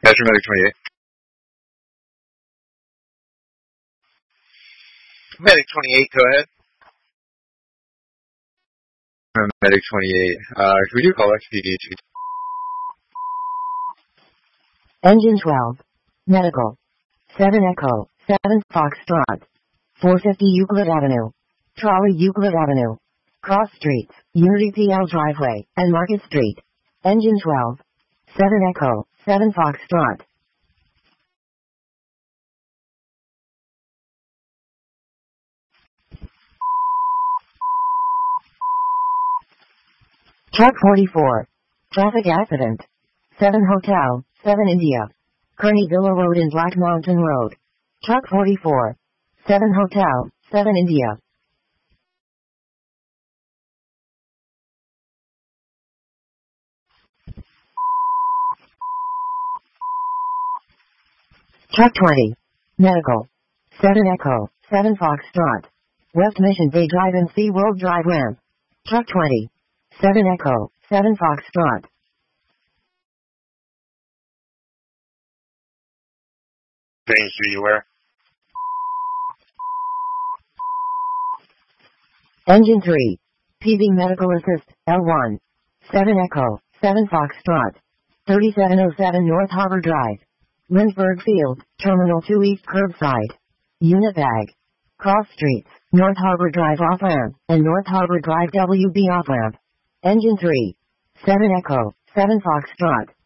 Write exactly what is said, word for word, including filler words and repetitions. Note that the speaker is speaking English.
Paramedic twenty-eight. Medic twenty-eight, go ahead. Medic twenty-eight. Uh, could we do call X P D two? Engine twelve. Medical. seven Echo. seven Foxtrot. four fifty Euclid Avenue. Trolley Euclid Avenue. Cross Streets, Unity P L Driveway, and Market Street. Engine twelve. seven Echo. seven Foxtrot. Truck forty-four. Traffic accident. seven Hotel, seven India. Kearney Villa Road and Black Mountain Road. Truck forty-four. seven Hotel, seven India. Truck twenty. Medical. seven Echo, seven Foxtrot. West Mission Bay Drive and SeaWorld Drive Ramp. Truck twenty. seven Echo, seven Foxtrot. James, do you where? Engine three. P B Medical Assist, L one. seven Echo, seven Foxtrot. thirty-seven oh seven North Harbor Drive. Lynchburg Field, Terminal two East Curbside. Unit Bag. Cross Streets, North Harbor Drive Off-Ramp, and North Harbor Drive W B Off-Ramp. Engine three. seven Echo, seven Foxtrot.